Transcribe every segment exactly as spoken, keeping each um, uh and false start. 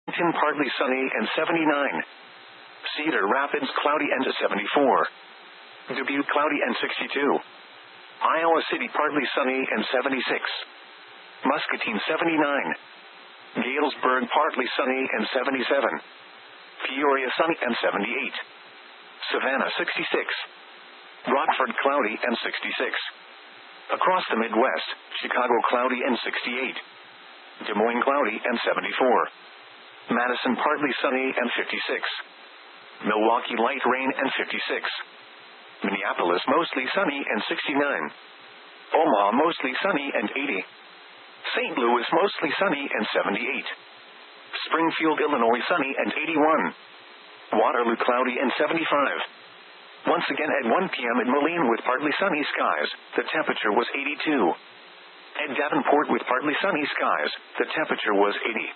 Tin partly sunny and seventy-nine. Cedar Rapids cloudy and seventy-four. Dubuque cloudy and sixty-two. Iowa City partly sunny and seventy-six. Muscatine seventy-nine. Galesburg partly sunny and seventy-seven. Peoria sunny and seventy-eight. Savannah sixty-six. Rockford cloudy and sixty-six. Across the Midwest, Chicago cloudy and sixty-eight. Des Moines cloudy and seventy-four. Madison partly sunny and fifty-six. Milwaukee light rain and fifty-six. Minneapolis mostly sunny and sixty-nine. Omaha mostly sunny and eighty. Saint Louis mostly sunny and seventy-eight. Springfield, Illinois sunny and eighty-one. Waterloo cloudy and seventy-five. Once again at one p.m. in Moline with partly sunny skies, the temperature was eighty-two. At Davenport with partly sunny skies, the temperature was eighty.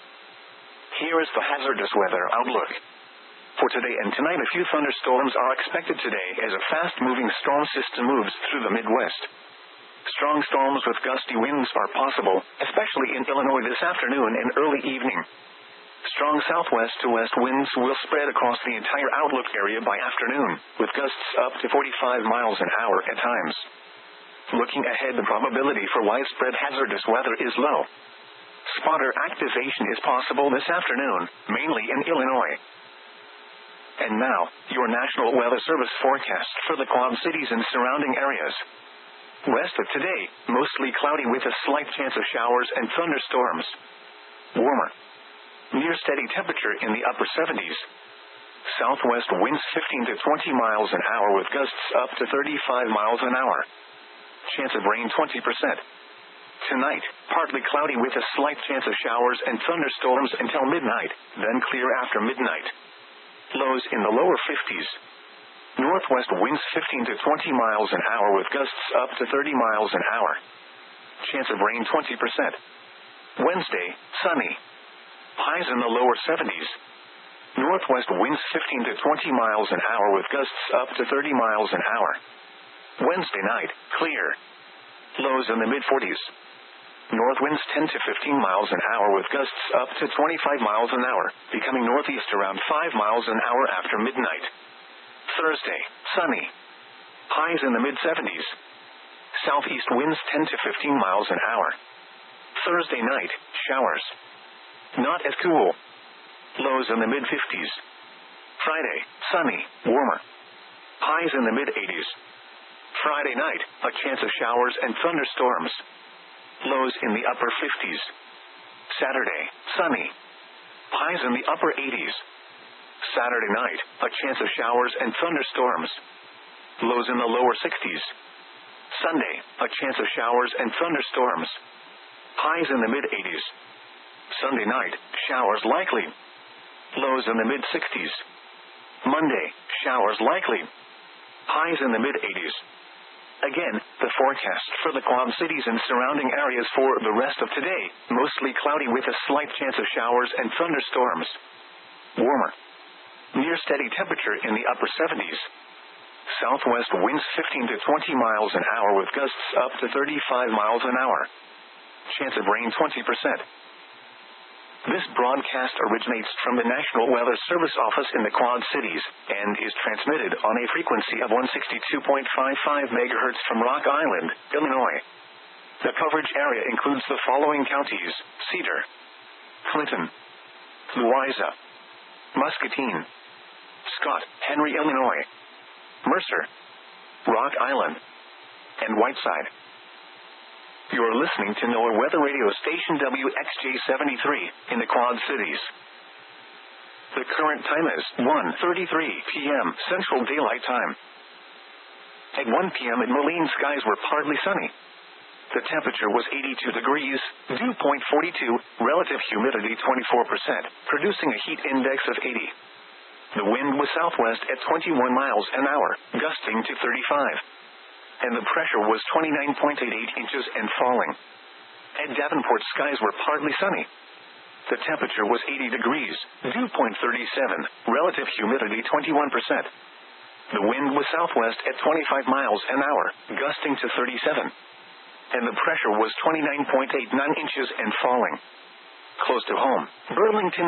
Here is the hazardous weather outlook. For today and tonight, a few thunderstorms are expected today as a fast-moving storm system moves through the Midwest. Strong storms with gusty winds are possible, especially in Illinois this afternoon and early evening. Strong southwest to west winds will spread across the entire outlook area by afternoon, with gusts up to forty-five miles an hour at times. Looking ahead, the probability for widespread hazardous weather is low. Spotter activation is possible this afternoon, mainly in Illinois. And now, your National Weather Service forecast for the Quad Cities and surrounding areas. West of today, mostly cloudy with a slight chance of showers and thunderstorms. Warmer. Near steady temperature in the upper seventies. Southwest winds fifteen to twenty miles an hour with gusts up to thirty-five miles an hour. Chance of rain twenty percent. Tonight, partly cloudy with a slight chance of showers and thunderstorms until midnight, then clear after midnight. Lows in the lower fifties. Northwest winds fifteen to twenty miles an hour with gusts up to thirty miles an hour. Chance of rain twenty percent. Wednesday, sunny. Highs in the lower seventies. Northwest winds fifteen to twenty miles an hour with gusts up to thirty miles an hour. Wednesday night, clear. Lows in the mid forties. North winds ten to fifteen miles an hour with gusts up to twenty-five miles an hour, becoming northeast around five miles an hour after midnight. Thursday, sunny. Highs in the mid seventies. Southeast winds ten to fifteen miles an hour. Thursday night, showers. Not as cool. Lows in the mid fifties. Friday, sunny, warmer. Highs in the mid eighties. Friday night, a chance of showers and thunderstorms. Lows in the upper fifties. Saturday, sunny. Highs in the upper eighties. Saturday night, a chance of showers and thunderstorms. Lows in the lower sixties. Sunday, a chance of showers and thunderstorms. Highs in the mid eighties. Sunday night, showers likely. Lows in the mid sixties. Monday, showers likely. Highs in the mid eighties. Again, the forecast for the Quad Cities and surrounding areas for the rest of today, mostly cloudy with a slight chance of showers and thunderstorms. Warmer. Near steady temperature in the upper seventies. Southwest winds fifteen to twenty miles an hour with gusts up to thirty-five miles an hour. Chance of rain twenty percent. This broadcast originates from the National Weather Service office in the Quad Cities, and is transmitted on a frequency of one sixty-two point five five megahertz from Rock Island, Illinois. The coverage area includes the following counties: Cedar, Clinton, Louisa, Muscatine, Scott, Henry, Illinois, Mercer, Rock Island, and Whiteside. You are listening to NOAA Weather Radio Station W X J seventy-three in the Quad Cities. The current time is one thirty-three p.m. Central Daylight Time. At one p.m. in Moline, skies were partly sunny. The temperature was eighty-two degrees, dew point forty-two, relative humidity twenty-four percent, producing a heat index of eighty. The wind was southwest at twenty-one miles an hour, gusting to thirty-five. And the pressure was twenty-nine point eight eight inches and falling. At Davenport, skies were partly sunny. The temperature was eighty degrees, dew point thirty-seven, relative humidity twenty-one percent. The wind was southwest at twenty-five miles an hour, gusting to thirty-seven. And the pressure was twenty-nine point eight nine inches and falling. Close to home, Burlington,